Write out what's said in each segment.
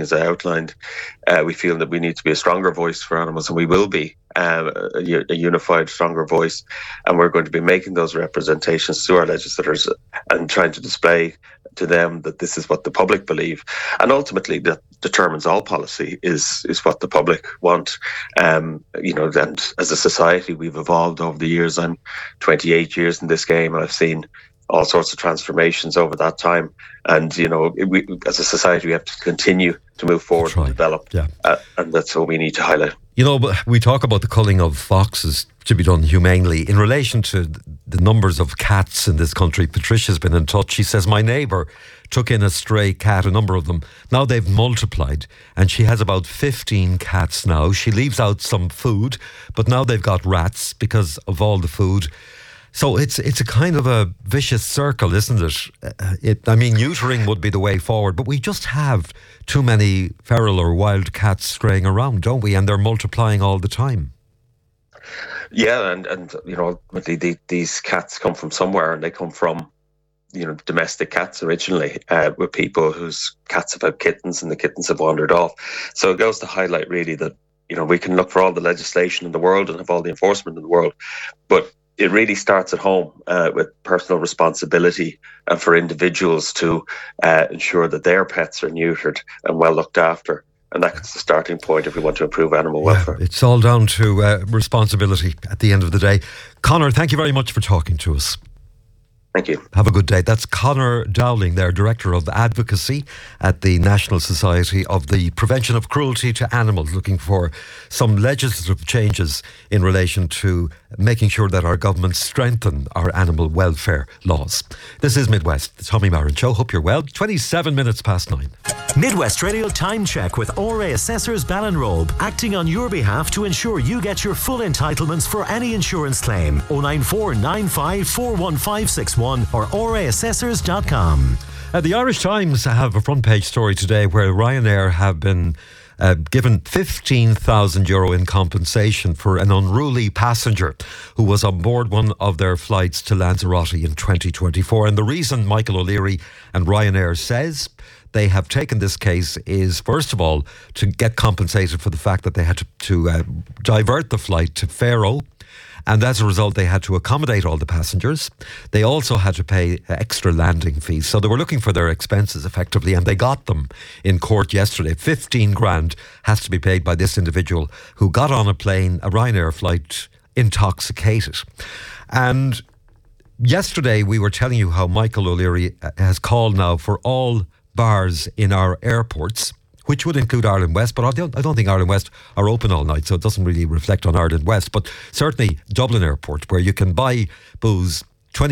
as I outlined, we feel that we need to be a stronger voice for animals, and we will be a unified, stronger voice. And we're going to be making those representations to our legislators and trying to display to them that this is what the public believe. And ultimately, that determines all policy is what the public want. And as a society, we've evolved over the years. I'm 28 years in this game, and I've seen all sorts of transformations over that time. And, as a society, we have to continue to move forward and develop. Yeah. And that's what we need to highlight. We talk about the culling of foxes to be done humanely. In relation to the numbers of cats in this country, Patricia's been in touch. She says, my neighbour took in a stray cat, a number of them. Now they've multiplied, and she has about 15 cats now. She leaves out some food, but now they've got rats because of all the food. So it's a kind of a vicious circle, isn't it? Neutering would be the way forward, but we just have too many feral or wild cats straying around, don't we? And they're multiplying all the time. Yeah, and ultimately these cats come from somewhere, and they come from domestic cats originally, with people whose cats have had kittens, and the kittens have wandered off. So it goes to highlight really that we can look for all the legislation in the world and have all the enforcement in the world, but it really starts at home with personal responsibility and for individuals to ensure that their pets are neutered and well looked after. And that's the starting point if we want to improve animal welfare. It's all down to responsibility at the end of the day. Conor, thank you very much for talking to us. Thank you. Have a good day. That's Conor Dowling there, Director of Advocacy at the National Society of the Prevention of Cruelty to Animals, looking for some legislative changes in relation to making sure that our government strengthen our animal welfare laws. This is Midwest, the Tommy Marin Show. Hope you're well. 27 minutes past 9. Midwest Radio Time Check with ORA Assessors Ballinrobe, acting on your behalf to ensure you get your full entitlements for any insurance claim. 094 95 41561 or oraassessors.com. The Irish Times have a front page story today where Ryanair have been given €15,000 in compensation for an unruly passenger who was on board one of their flights to Lanzarote in 2024. And the reason Michael O'Leary and Ryanair says they have taken this case is, first of all, to get compensated for the fact that they had to divert the flight to Faro. And as a result, they had to accommodate all the passengers. They also had to pay extra landing fees. So they were looking for their expenses effectively, and they got them in court yesterday. 15 grand has to be paid by this individual who got on a plane, a Ryanair flight, intoxicated. And yesterday we were telling you how Michael O'Leary has called now for all bars in our airports, which would include Ireland West, but I don't think Ireland West are open all night, so it doesn't really reflect on Ireland West, but certainly Dublin Airport, where you can buy booze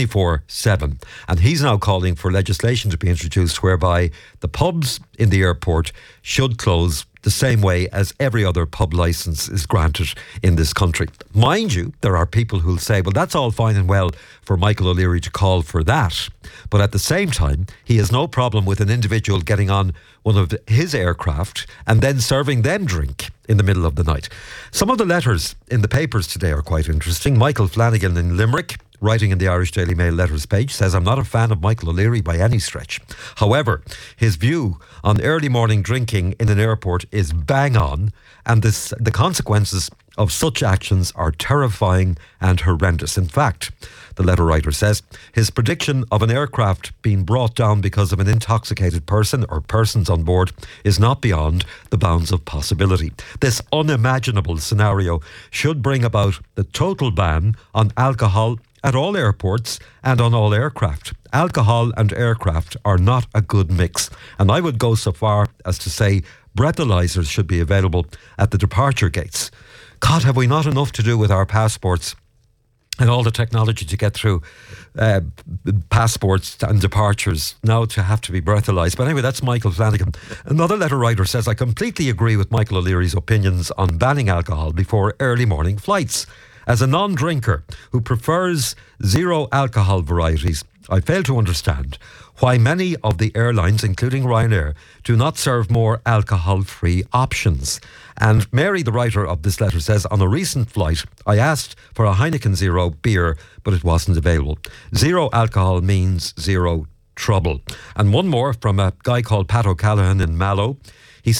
24/7. And he's now calling for legislation to be introduced whereby the pubs in the airport should close the same way as every other pub licence is granted in this country. Mind you, there are people who'll say, well, that's all fine and well for Michael O'Leary to call for that. But at the same time, he has no problem with an individual getting on one of his aircraft and then serving them drink in the middle of the night. Some of the letters in the papers today are quite interesting. Michael Flanagan in Limerick, writing in the Irish Daily Mail letters page, says, I'm not a fan of Michael O'Leary by any stretch. However, his view on early morning drinking in an airport is bang on, and the consequences of such actions are terrifying and horrendous. In fact, the letter writer says, his prediction of an aircraft being brought down because of an intoxicated person or persons on board is not beyond the bounds of possibility. This unimaginable scenario should bring about the total ban on alcohol at all airports and on all aircraft. Alcohol and aircraft are not a good mix. And I would go so far as to say breathalyzers should be available at the departure gates. God, have we not enough to do with our passports and all the technology to get through passports and departures now to have to be breathalyzed? But anyway, that's Michael Flanagan. Another letter writer says, I completely agree with Michael O'Leary's opinions on banning alcohol before early morning flights. As a non-drinker who prefers zero alcohol varieties, I fail to understand why many of the airlines, including Ryanair, do not serve more alcohol-free options. And Mary, the writer of this letter, says, on a recent flight, I asked for a Heineken Zero beer, but it wasn't available. Zero alcohol means zero trouble. And one more from a guy called Pat O'Callaghan in Mallow.